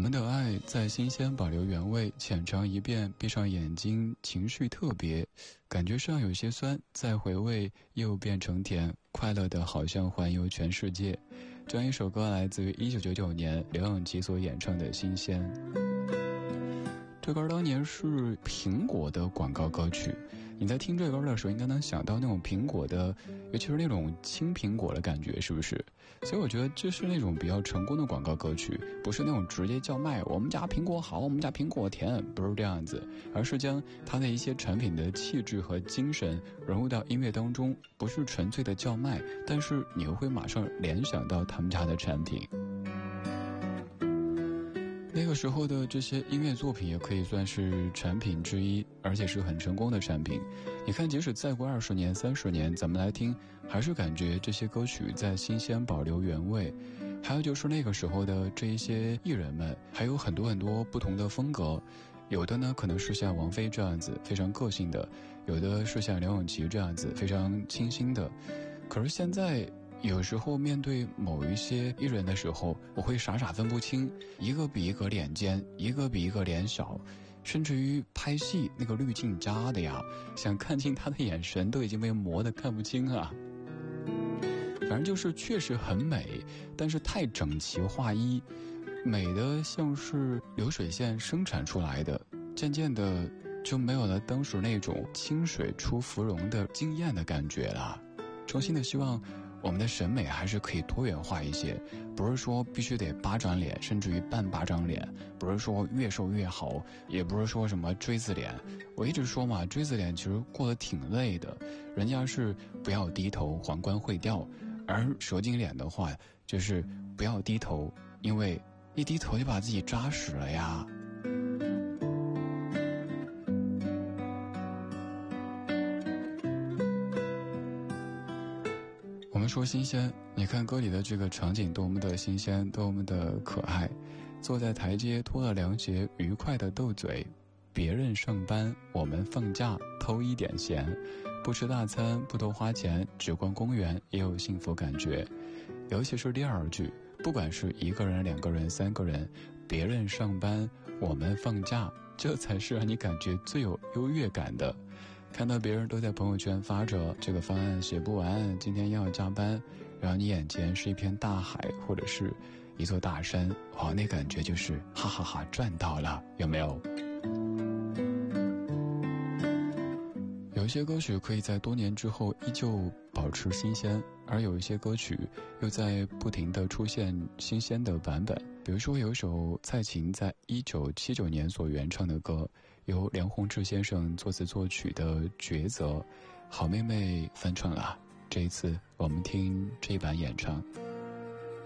们的爱在新鲜保留原味，浅尝一遍，闭上眼睛，情绪特别，感觉上有些酸，再回味又变成甜，快乐的好像环游全世界。这样一首歌来自于1999年刘永琪所演唱的《新鲜》。这歌当年是苹果的广告歌曲，你在听这歌的时候应该能想到那种苹果的，尤其是那种青苹果的感觉，是不是？所以我觉得这是那种比较成功的广告歌曲，不是那种直接叫卖我们家苹果好，我们家苹果甜，不是这样子，而是将它的一些产品的气质和精神融入到音乐当中，不是纯粹的叫卖，但是你又会马上联想到他们家的产品。那个时候的这些音乐作品也可以算是产品之一，而且是很成功的产品。你看，即使再过20年、30年，咱们来听，还是感觉这些歌曲在新鲜保留原味。还有就是那个时候的这一些艺人们，还有很多很多不同的风格。有的呢可能是像王菲这样子非常个性的，有的是像刘永琪这样子非常清新的。可是现在有时候面对某一些艺人的时候，我会傻傻分不清，一个比一个脸尖，一个比一个脸小，甚至于拍戏那个滤镜加的呀，想看清他的眼神都已经被磨得看不清啊。反正就是确实很美，但是太整齐划一，美的像是流水线生产出来的，渐渐的就没有了当时那种清水出芙蓉的惊艳的感觉了。衷心的希望我们的审美还是可以多元化一些，不是说必须得巴掌脸，甚至于半巴掌脸，不是说越瘦越好，也不是说什么锥子脸。我一直说嘛，锥子脸其实过得挺累的，人家是不要低头，皇冠会掉，而蛇精脸的话就是不要低头，因为一低头就把自己扎死了呀。我们说新鲜，你看歌里的这个场景多么的新鲜，多么的可爱。坐在台阶脱了凉鞋，愉快的斗嘴，别人上班我们放假，偷一点闲，不吃大餐不多花钱，只逛公园也有幸福感觉。尤其是第二句，不管是一个人、2个人、3个人，别人上班我们放假，这才是让你感觉最有优越感的。看到别人都在朋友圈发着这个方案写不完，今天要加班，然后你眼前是一片大海或者是一座大山，哇，那感觉就是哈哈哈赚到了，有没有？有一些歌曲可以在多年之后依旧保持新鲜，而有一些歌曲又在不停地出现新鲜的版本。比如说有一首蔡琴在1979年所原唱的歌，由梁鸿志先生作词作曲的《抉择》，好妹妹翻唱了。这一次我们听这版演唱。